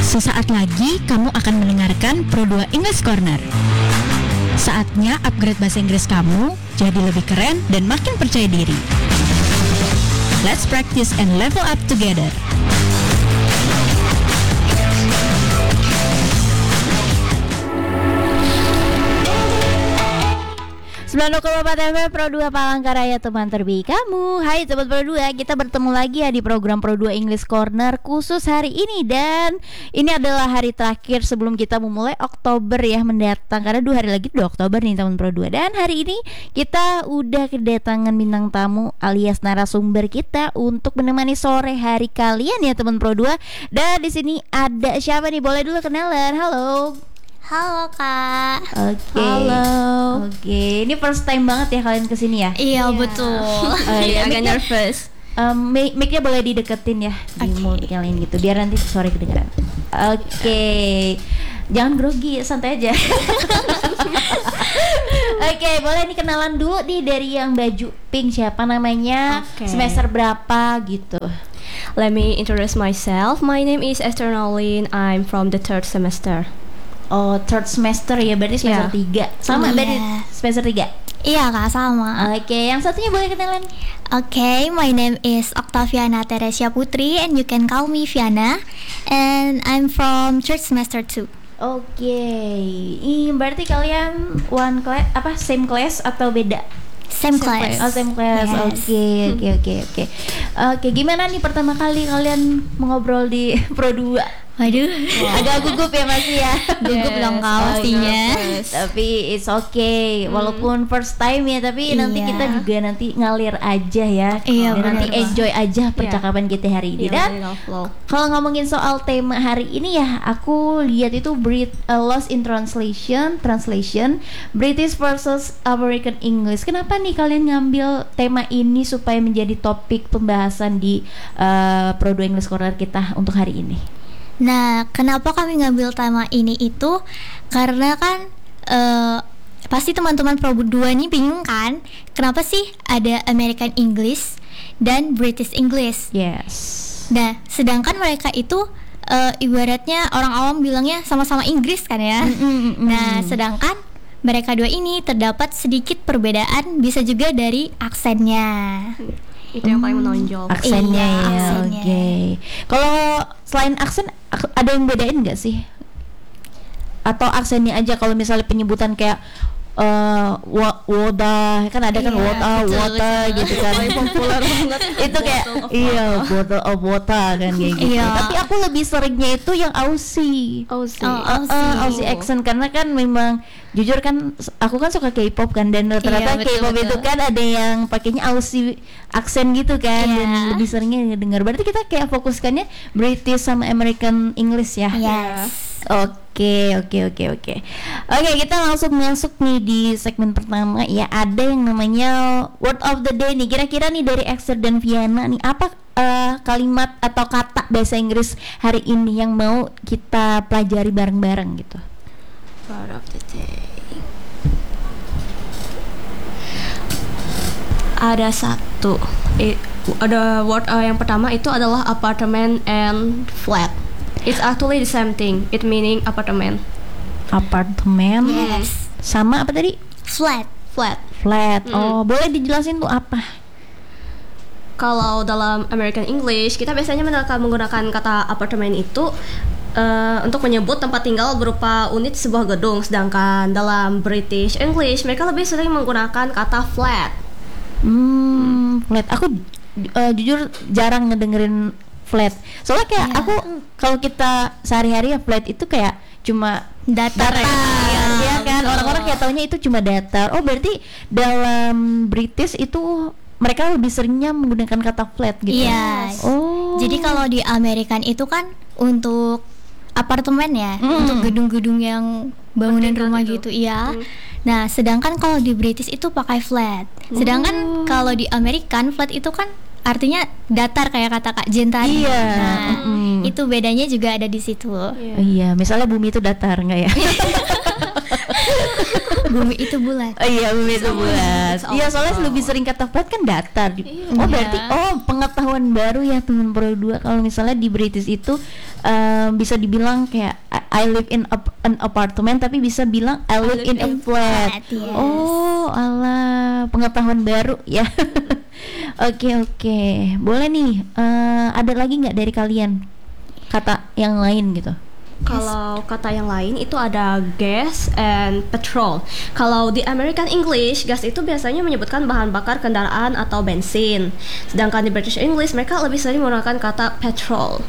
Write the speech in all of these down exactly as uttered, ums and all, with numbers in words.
Sesaat lagi kamu akan mendengarkan Pro dua English Corner. Saatnya upgrade bahasa Inggris kamu jadi lebih keren dan makin percaya diri. Let's practice and level up together. sembilan puluh koma empat F M Pro dua Palangkaraya, teman terbaik kamu. Hai teman Pro dua, kita bertemu lagi ya di program Pro dua English Corner khusus hari ini. Dan ini adalah hari terakhir sebelum kita memulai Oktober ya mendatang, karena dua hari lagi udah Oktober nih teman Pro dua. Dan hari ini kita udah kedatangan bintang tamu alias narasumber kita untuk menemani sore hari kalian ya teman Pro dua. Dan di sini ada siapa nih? Boleh dulu kenalan. Halo. Halo Kak. Oke. Okay. Halo. Oke, okay. Ini first time banget ya kalian kesini ya? Iya, betul. Oh, iya, agak nervous. Um, mic- mic-nya boleh dideketin ya di okay. mulut yang lain gitu, biar nanti suara kedengeran. Oke, okay. Jangan grogi, santai aja. Oke, okay, boleh nih kenalan dulu nih dari yang baju pink, siapa namanya, okay. semester berapa gitu. Let me introduce myself. My name is Esther Nolin. I'm from the third semester. Oh, third semester ya, berarti semester tiga. Yeah. Sama, yeah. Berarti semester tiga. Iya Kak, sama. Oke, okay, yang satunya boleh kenalan. Oke, okay, my name is Octaviana Teresia Putri and you can call me Viana. And I'm from third semester two. Oke, okay. Berarti kalian one class, apa same class atau beda? Same, same class. Oh, same class. Oke, oke, oke, oke. Oke, gimana nih pertama kali kalian mengobrol di Pro dua? Waduh, wow. Agak gugup ya masih ya. Gugup yes, dong kau pastinya. Tapi it's okay, hmm. walaupun first time ya, tapi iya. Nanti kita juga nanti ngalir aja ya. Iya, dan nanti enjoy aja percakapan yeah. kita hari ini. Dan kalau ngomongin soal tema hari ini ya, aku lihat itu Brit uh, Lost in Translation, Translation British versus American English. Kenapa nih kalian ngambil tema ini supaya menjadi topik pembahasan di uh, Pro dua English Corner kita untuk hari ini? Nah, kenapa kami ngambil tema ini itu karena kan uh, pasti teman-teman Pro dua ini bingung kan, kenapa sih ada American English dan British English? Yes. Nah, sedangkan mereka itu uh, ibaratnya orang awam bilangnya sama-sama Inggris kan ya. Mm-mm. Nah, sedangkan mereka dua ini terdapat sedikit perbedaan, bisa juga dari aksennya. Itu yang paling menonjol. Aksennya iya, ya, oke. Okay. Kalau selain aksen, ada yang bedain nggak sih? Atau aksennya aja, kalau misalnya penyebutan kayak uh, wa- wadah, kan ada kan iya, water, water gitu kan. Populer banget. Itu kayak iya, bottle of water kan kayak gitu. Iya. Tapi aku lebih seringnya itu yang Aussie. Aussie. Oh, Aussie. Uh, Aussie accent, karena kan memang jujur kan aku kan suka K-pop kan, dan rata-rata iya, K-pop itu kan ada yang pakainya Aussie accent gitu kan, iya. dan lebih seringnya dengar. Berarti kita kayak fokuskannya British sama American English ya. Yes. Oke, oke, oke, oke. Oke, kita langsung masuk nih di segmen pertama ya. Ada yang namanya Word of the Day nih. Kira-kira nih dari Esther dan Viana nih, apa uh, kalimat atau kata bahasa Inggris hari ini yang mau kita pelajari bareng-bareng gitu? Word of the day. Ada satu. It, ada word uh, yang pertama itu adalah apartment and flat. It's actually the same thing. It meaning apartment. Apartemen. Yes. Sama apa tadi? Flat. Flat. Flat. Mm. Oh, boleh dijelasin tuh apa? Kalau dalam American English, kita biasanya menggunakan kata apartemen itu uh, untuk menyebut tempat tinggal berupa unit sebuah gedung. Sedangkan dalam British English, mereka lebih sering menggunakan kata flat. Hmm, flat. Aku uh, jujur jarang ngedengerin flat. Soalnya kayak yeah. aku kalau kita sehari-hari ya flat itu kayak cuma datar, datar ya, ya kan. Orang-orang kayak taunya itu cuma datar. Oh, berarti dalam British itu mereka lebih seringnya menggunakan kata flat gitu. Yes. Oh. Jadi kalau di Amerikan itu kan untuk apartemen ya, mm. untuk gedung-gedung yang bangunan Bertingkat rumah itu. Gitu, iya. Mm. Nah, sedangkan kalau di British itu pakai flat. Sedangkan oh. kalau di Amerikan flat itu kan artinya datar kayak kata Kak Jen tadi. Iya. Nah, mm. itu bedanya juga ada di situ. Iya. Iya, misalnya bumi itu datar nggak ya? Bumi itu bulat. Oh iya, bumi itu bulat. It's Iya, soalnya all lebih sering kata flat kan datar. Oh, berarti oh pengetahuan baru ya teman Pro dua. Kalau misalnya di British itu um, bisa dibilang kayak I I live in a, an apartment, tapi bisa bilang I live in a flat. Yes. Oh, alah, pengetahuan baru ya. Oke, oke. Boleh nih. eh, ada lagi nggak dari kalian kata yang lain gitu? Kalau kata yang lain itu ada gas and petrol. Kalau di American English, gas itu biasanya menyebutkan bahan bakar kendaraan atau bensin. Sedangkan di British English mereka lebih sering menggunakan kata petrol.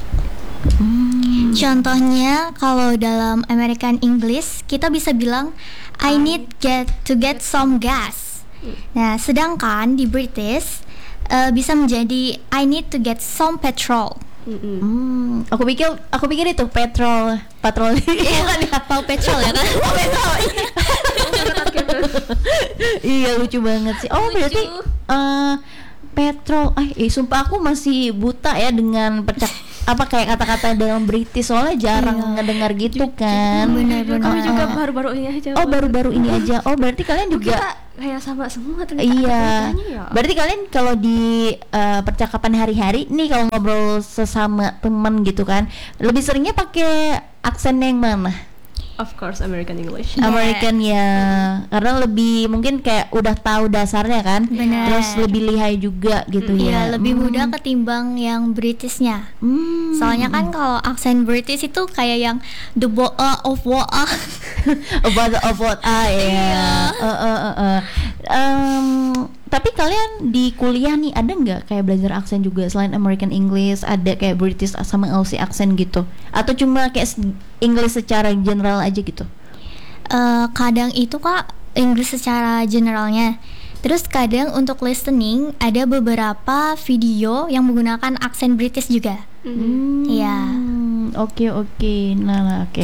Contohnya kalau dalam American English kita bisa bilang I need get to get some gas. Nah, sedangkan di British uh, bisa menjadi I need to get some petrol. Mm-mm. Hmm, aku pikir aku pikir itu petrol, patroli. Paw Patrol ya kan? Oh, petrol. Iya, lucu banget sih. Oh, Lucu. berarti eh petrol. Ah, eh, sumpah aku masih buta ya dengan percak apa kayak kata-kata dalam British, soalnya jarang Iya. ngedengar gitu kan. Benar-benar. Kami juga Ah. baru-baru ini aja. Oh, baru-baru ini aja. Oh, berarti kalian Oh, juga kita kayak sama semua ternyata. iya. Ceritanya ya. Berarti kalian kalau di eh, percakapan hari-hari nih, kalau ngobrol sesama teman gitu kan, lebih seringnya pakai aksen yang mana? Of course American English. Iya. American ya, karena lebih mungkin kayak udah tahu dasarnya kan, Benar. terus lebih lihai juga gitu Iya, ya. lebih Hmm. mudah ketimbang yang Britishnya. Hmm. Soalnya kan kalau aksen British itu kayak yang the boa of woa. about about ah ya. Eh, eh, eh, eh. Em, tapi kalian di kuliah nih ada nggak kayak belajar aksen juga selain American English, ada kayak British sama Aussie aksen gitu? Atau cuma kayak s- English secara general aja gitu? Eh, kadang itu Kak English secara generalnya. Terus kadang untuk listening ada beberapa video yang menggunakan aksen British juga. Hmm, Iya. Oke oke, nah, nah oke,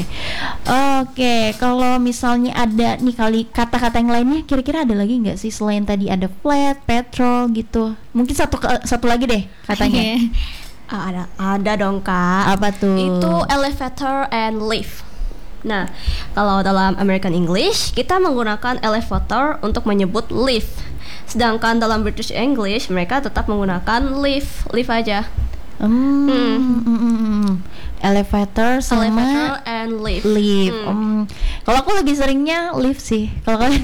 oke. Kalau misalnya ada nih kali kata-kata yang lainnya, kira-kira ada lagi nggak sih selain tadi ada flat, petrol gitu? Mungkin satu ke- satu lagi deh katanya. Ah, ada ada dong Kak. Apa tuh? Itu elevator and lift. Nah, kalau dalam American English kita menggunakan elevator untuk menyebut lift. Sedangkan dalam British English mereka tetap menggunakan lift, lift aja. Hmm, Hmm. mm, mm, mm. Elevator sama Elevator and lift. lift. Hmm. Hmm. Kalau aku lebih seringnya lift sih. Kalau kalian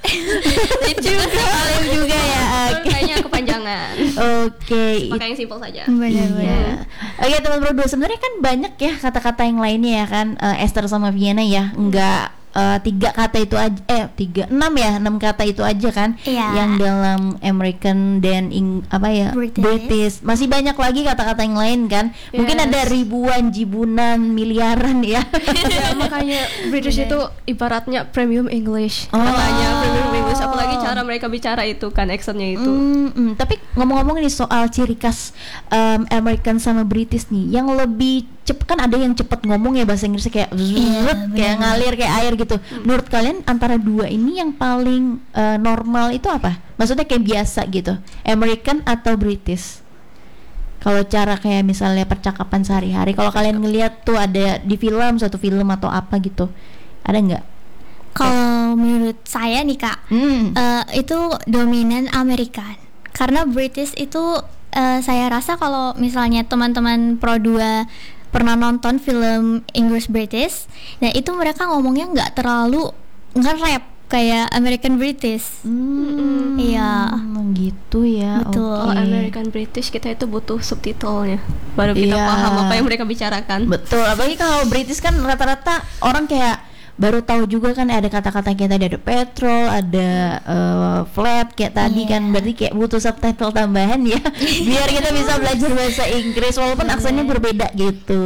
Lift juga. lift juga ya. Oke. Kayaknya kepanjangan. Oke. Pakai yang simpel saja. Benar-benar. Iya. Oke teman berdua, sebenarnya kan banyak ya kata-kata yang lainnya ya kan, eh, Esther sama Vienna ya, enggak eh, tiga kata itu aja, eh tiga enam ya, enam kata itu aja kan, Iya. yang dalam American dan ing, apa ya British. Masih banyak lagi kata-kata yang lain kan, mungkin Yes. ada ribuan, jibunan, miliaran ya. Ya, makanya British itu ibaratnya premium English. Oh. Katanya premium English, apalagi cara mereka bicara itu kan accentnya itu. Hmm, hmm. Tapi ngomong-ngomong nih soal ciri khas um, American sama British nih, yang lebih cepet kan, ada yang cepet ngomong ya bahasa Inggrisnya kayak zzzz, Iya, kayak benar. ngalir kayak air gitu. Menurut kalian antara dua ini yang paling uh, normal itu apa? Maksudnya kayak biasa gitu, American atau British? Kalau cara kayak misalnya percakapan sehari-hari, kalau kalian ngelihat tuh ada di film, suatu film atau apa gitu, ada nggak? Kalau menurut saya nih Kak, Hmm. eh, itu dominan American. Karena British itu eh, saya rasa kalau misalnya teman-teman Pro dua pernah nonton film English British, nah itu mereka ngomongnya nggak terlalu nge-rap kayak American British. Hmm, Iya. gitu ya. Betul. Kalau oke. American British kita itu butuh subtitlenya, baru kita Iya. paham apa yang mereka bicarakan. Betul, apalagi kalau British kan rata-rata orang kayak baru tahu juga kan, ada kata-kata kayak tadi ada petrol, ada eh, flat kayak tadi Iya. kan, berarti kayak butuh subtitle tambahan ya biar kita bisa belajar bahasa Inggris walaupun aksennya berbeda gitu.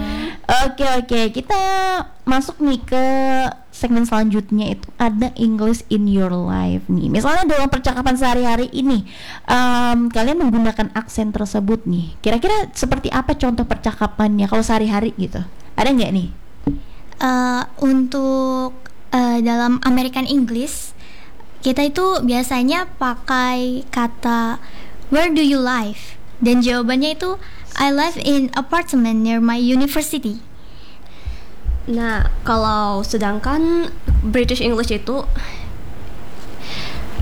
Oke oke, kita masuk nih ke segmen selanjutnya, itu ada English in your life nih. Misalnya dalam percakapan sehari-hari ini, em, kalian menggunakan aksen tersebut nih. Kira-kira seperti apa contoh percakapannya kalau sehari-hari gitu? Ada nggak nih? Eh, untuk eh, dalam American English kita itu biasanya pakai kata where do you live, dan jawabannya itu I live in apartment near my university. Nah, kalau sedangkan British English itu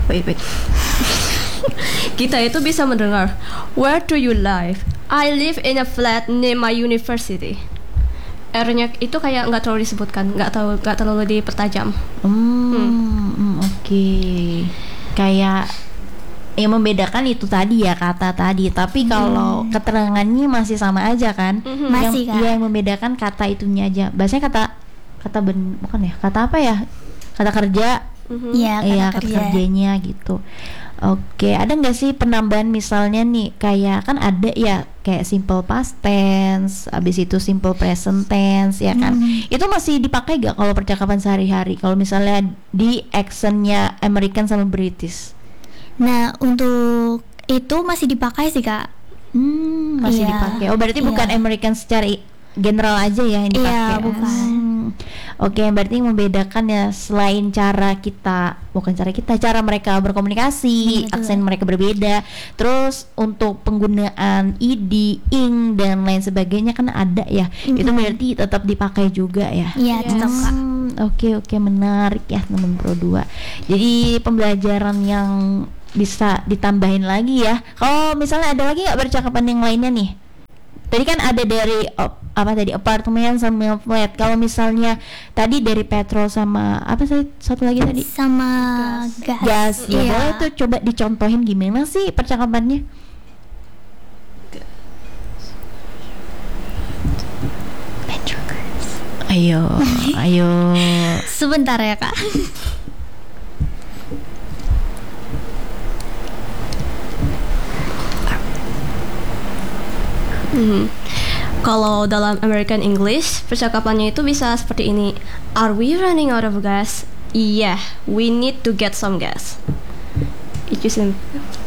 Wait, wait. Kita itu bisa mendengar, where do you live? I live in a flat near my university. R-nya itu kayak nggak terlalu disebutkan, nggak tahu nggak terlalu dipertajam. Hmm, hmm, oke. Kayak yang membedakan itu tadi ya kata tadi, tapi kalau keterangannya masih sama aja kan? Mhm. Masih, yang, Kak. iya, yang membedakan kata itunya aja. Biasanya kata kata ben bukan ya? Kata apa ya? Kata kerja. Mhm. Iya, kata Iya, kata kerja. kerjanya gitu. Oke, ada nggak sih penambahan misalnya nih kayak kan ada ya kayak simple past tense, abis itu simple present tense ya kan? Hmm. Itu masih dipakai gak kalau percakapan sehari-hari? Kalau misalnya di accentnya American sama British? Nah, untuk itu masih dipakai sih, Kak. Hmm, masih Iya. dipakai. Oh, berarti Iya. bukan American secara i- general aja ya yang dipakai. Iya, bukan. Hmm. Oke, berarti yang membedakan ya selain cara kita, bukan cara kita, cara mereka berkomunikasi, Hmm, betul. aksen mereka berbeda. Terus untuk penggunaan ed, ing dan lain sebagainya kan ada ya. Itu Mm-mm. berarti tetap dipakai juga ya. Iya, Yes. tetap, Kak. Hmm, Oke oke menarik ya teman Pro dua. Jadi pembelajaran yang bisa ditambahin lagi ya. Kalau misalnya ada lagi nggak percakapan yang lainnya nih? Tadi kan ada dari op- apa tadi apartemen sama flat. Kalau misalnya tadi dari petrol sama apa sih satu lagi tadi? Sama gas. Gas. Ya Iya. boleh tuh coba dicontohin gimana sih percakapannya? Petrol gas. Ayo, ayo. Sebentar ya, Kak. Mhm. Kalau dalam American English, percakapannya itu bisa seperti ini. Are we running out of gas? Yeah, we need to get some gas. Itu sim-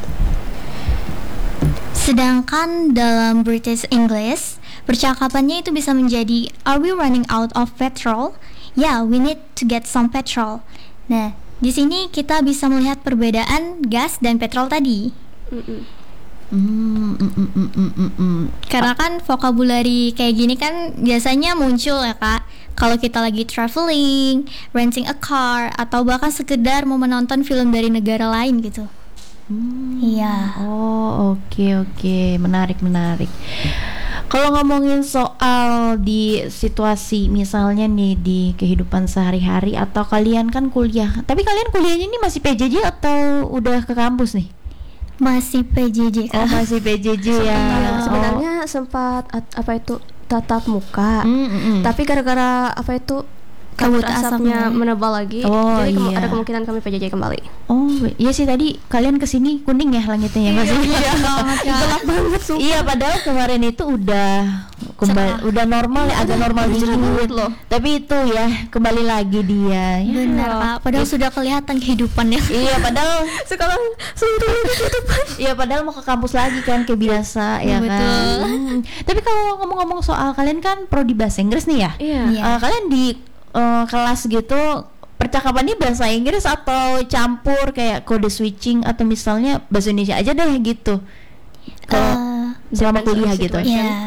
Sedangkan dalam British English, percakapannya itu bisa menjadi Are we running out of petrol? Yeah, we need to get some petrol. Nah, di sini kita bisa melihat perbedaan gas dan petrol tadi. Mm-mm. Hmm, mm, mm, mm, mm, mm, mm. Karena kan vocabulary kayak gini kan biasanya muncul ya, Kak. Kalau kita lagi traveling, renting a car, atau bahkan sekedar mau menonton film dari negara lain gitu. Hmm. Iya. Oh, oke oke, menarik menarik. Kalau ngomongin soal di situasi misalnya nih di kehidupan sehari-hari atau kalian kan kuliah, tapi kalian kuliahnya ini masih P J J atau udah ke kampus nih? Masih P J J, Oh, Kak. masih P J J ya. Sebenarnya, sebenarnya sempat at- apa itu tatap muka, Oh. Mm, mm, mm. tapi gara-gara apa itu Kabut kabut asapnya asapnya. menebal lagi, Oh, jadi kemu- iya. ada kemungkinan kami P J J kembali. Oh, iya sih tadi kalian kesini kuning ya langitnya ya nggak sih? Iya banget, Kak. Gelap banget sumpah. Iya, padahal kemarin itu udah kembali, Cerah. udah normal ya, agak normal dikit loh. Tapi itu ya kembali lagi dia. Ya. Benar, Kak. Padahal sudah kelihatan kehidupannya. Iya, padahal Sekarang sudah kehidupan. iya padahal mau ke kampus lagi kan kayak biasa ya Betul. kan. Hmm. Tapi kalau ngomong-ngomong soal kalian kan prodi bahasa Inggris nih ya. Iya. Iya. Eh, kalian di eh, kelas gitu percakapannya bahasa Inggris atau campur kayak kode switching atau misalnya bahasa Indonesia aja deh gitu. Kalau Eh, selama depends on kuliah gitu. situation. ya.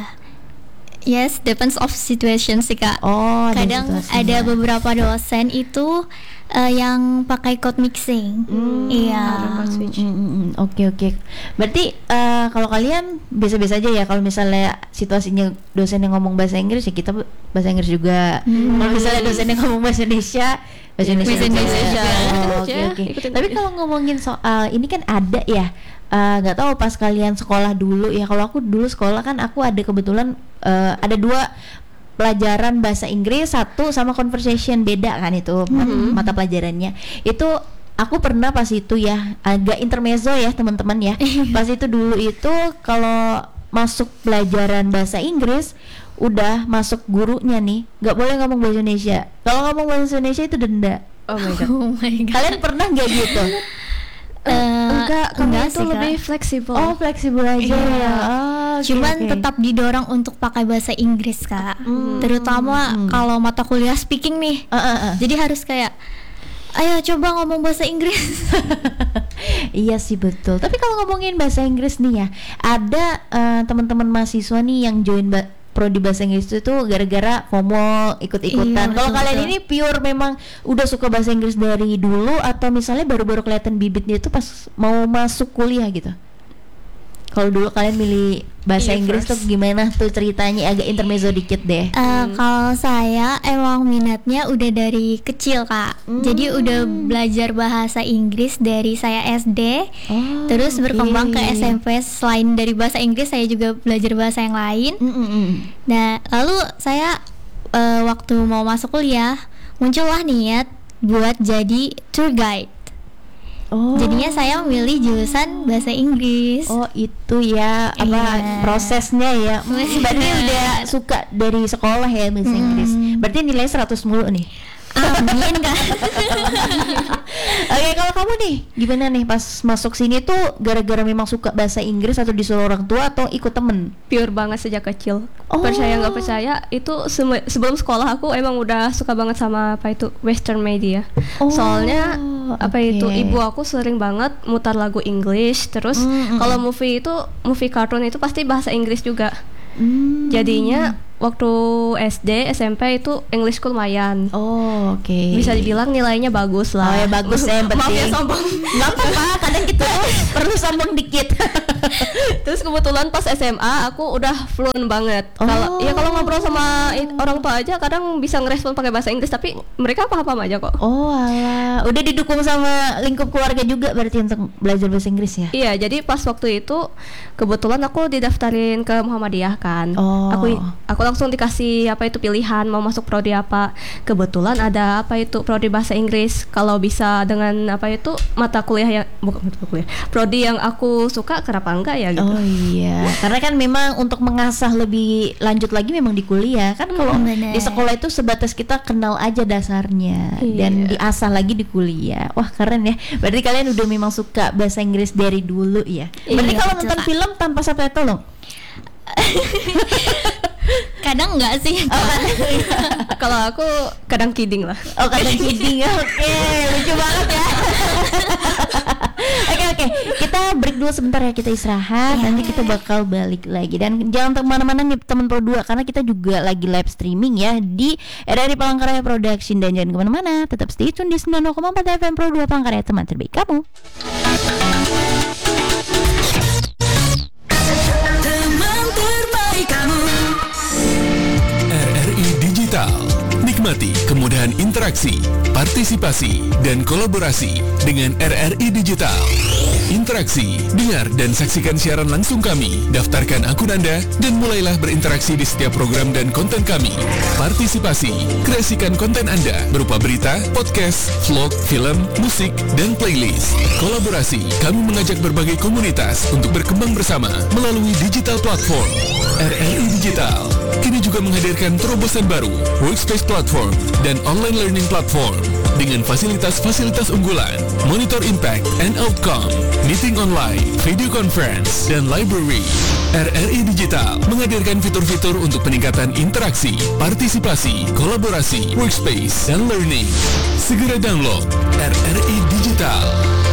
Yes, depends of situation sih, Kak. Oh, ada Kadang situasinya. ada beberapa dosen itu eh, yang pakai code mixing. Hmm, Iya. ada code switch. Mm, mm, mm. Oke oke. Berarti eh, kalau kalian biasa-biasa aja ya kalau misalnya situasinya dosen yang ngomong bahasa Inggris ya kita bahasa Inggris juga. Hmm. Kalau misalnya dosen yang ngomong bahasa Indonesia bahasa Indonesia. Bahasa juga. Indonesia. Oh, Oke Ya, oke. ikutin Tapi aja. kalau ngomongin soal ini kan ada ya. eh, nggak tahu pas kalian sekolah dulu ya. Kalau aku dulu sekolah kan aku ada kebetulan eh, ada dua pelajaran bahasa Inggris, satu sama conversation, beda kan itu mat- Mhm. mata pelajarannya. Itu aku pernah pas itu ya agak intermezzo ya teman-teman ya. Pas itu dulu itu kalau masuk pelajaran bahasa Inggris udah masuk gurunya nih nggak boleh ngomong bahasa Indonesia. Kalau ngomong bahasa Indonesia itu denda. Oh my god. Oh my god. Kalian pernah nggak gitu? Eh, enggak, kami enggak itu sih, Kak. lebih fleksibel. Oh, fleksibel aja Iya. ya. Oh, oke, Cuman oke. tetap didorong untuk pakai bahasa Inggris, Kak. Hmm. Terutama Hmm. kalau mata kuliah speaking nih. Eh, eh, eh. Jadi harus kayak ayo coba ngomong bahasa Inggris. Iya sih betul. Tapi kalau ngomongin bahasa Inggris nih ya, ada eh, teman-teman mahasiswa nih yang join ba- prodi bahasa Inggris itu gara-gara FOMO ikut-ikutan. Iya, Kalau betul, kalian betul. ini pure memang udah suka bahasa Inggris dari dulu atau misalnya baru-baru kelihatan bibitnya itu pas mau masuk kuliah gitu? Kalau dulu kalian milih bahasa Iya, Inggris first. tuh gimana tuh ceritanya, agak intermezzo dikit deh. Eh, Kalau saya emang minatnya udah dari kecil kak, jadi udah belajar bahasa Inggris dari saya S D, Oh, terus oke. berkembang ke S M P. Selain dari bahasa Inggris, saya juga belajar bahasa yang lain. Mm-mm. Nah, lalu saya eh, waktu mau masuk kuliah muncullah niat buat jadi tour guide. Oh. Jadinya saya memilih jurusan bahasa Inggris. Oh itu ya apa Iya. prosesnya ya. Hmm, berarti udah suka dari sekolah ya bahasa Inggris. Berarti nilai seratus mulu nih. Amin kak. Oke, kalau kamu nih gimana nih pas masuk sini tuh gara-gara memang suka bahasa Inggris atau disuruh orang tua atau ikut temen? Pure banget sejak kecil. Oh. Percaya nggak percaya, itu seme- sebelum sekolah aku emang udah suka banget sama apa itu Western media. Oh, Soalnya apa oke. itu ibu aku sering banget mutar lagu English. Terus Mm, mm, kalau movie itu movie kartun itu pasti bahasa Inggris juga. Hmm. Jadinya waktu S D, S M P itu Englishku lumayan. Oh oke. Bisa dibilang nilainya bagus Oh lah. ya bagus ya yang penting. Maaf ya sombong. Nggak apa-apa, kadang kita tuh perlu sombong dikit. Terus kebetulan pas S M A aku udah fluent banget. Oh. Kalau ya kalau ngobrol sama i- orang tua aja kadang bisa ngerespon pakai bahasa Inggris, tapi mereka paham-paham aja kok. Oh alah, udah didukung sama lingkup keluarga juga berarti untuk belajar bahasa Inggris ya? Iya, jadi pas waktu itu kebetulan aku didaftarin ke Muhammadiyah kan. Oh. Aku aku langsung dikasih apa itu pilihan mau masuk prodi apa. Kebetulan ada apa itu prodi bahasa Inggris. Kalau bisa dengan apa itu mata kuliah yang bukan mata kuliah, prodi yang aku suka, kenapa enggak ya gitu. Oh iya, karena kan memang untuk mengasah lebih lanjut lagi memang di kuliah kan. Kalau Hmm, bener. di sekolah itu sebatas kita kenal aja dasarnya dan Iya. diasah lagi di kuliah. Wah keren ya, berarti kalian udah memang suka bahasa Inggris dari dulu ya. Berarti Iya, kalau betul, nonton Kak. film tanpa subtitle dong? Kadang enggak sih. Kalau aku kadang kidding lah. Oh kadang kidding. Oke, lucu banget ya. Oke oke, kita break dulu sebentar ya, kita istirahat. Nanti kita bakal balik lagi dan jangan kemana-mana nih teman Pro dua karena kita juga lagi live streaming ya di R R I Palangkaraya Production, dan jangan kemana-mana, tetap stay tune di sembilan puluh koma empat F M Pro dua Palangkaraya, teman terbaik kamu. Teman terbaik kamu. R R I Digital. Nikmati kemudahan interaksi, partisipasi, dan kolaborasi dengan R R I Digital. Interaksi, dengar dan saksikan siaran langsung kami. Daftarkan akun Anda dan mulailah berinteraksi di setiap program dan konten kami. Partisipasi, kreasikan konten Anda berupa berita, podcast, vlog, film, musik, dan playlist. Kolaborasi, kami mengajak berbagai komunitas untuk berkembang bersama melalui digital platform. R R I Digital kini juga menghadirkan terobosan baru, workspace platform, dan online learning platform dengan fasilitas-fasilitas unggulan, monitor impact and outcome, meeting online, video conference, dan library. R R I Digital menghadirkan fitur-fitur untuk peningkatan interaksi, partisipasi, kolaborasi, workspace, dan learning. Segera download R R I Digital.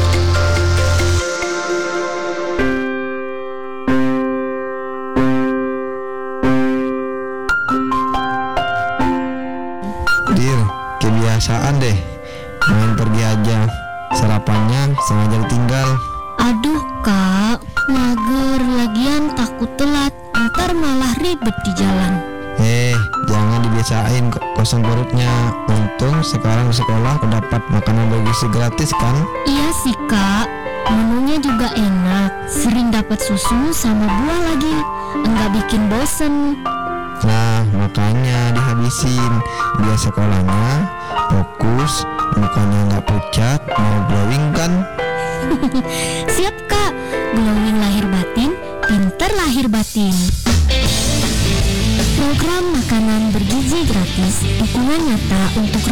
Dir, kebiasaan deh main pergi aja, sarapannya sengaja ditinggal. Aduh kak, mager lagian takut telat, ntar malah ribet di jalan. Eh, jangan dibiasain ko- kosong perutnya. Untung sekarang di sekolah terdapat makanan bergizi gratis kan? Iya sih kak, menunya juga enak, sering dapat susu sama buah lagi, enggak bikin bosen. Nah, makanya dihabisin biar sekolahnya fokus, mukanya nggak pucat, mau glowing kan? Siap kak, glowing lahir batin, pinter lahir batin. Program makanan bergizi gratis, dukungan nyata untuk